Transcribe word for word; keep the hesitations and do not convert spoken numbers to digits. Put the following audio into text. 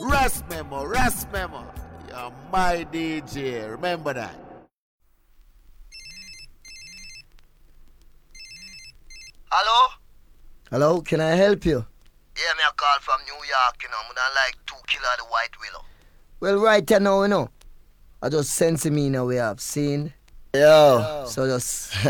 Ras Memo, Ras Memo. You're my D J, remember that. Hello? Hello, can I help you? Yeah, me a call from New York, you know. Me don't like two killer the White Willow. Well, right here now, you know. I just sense me in a way I've seen. Yo. So just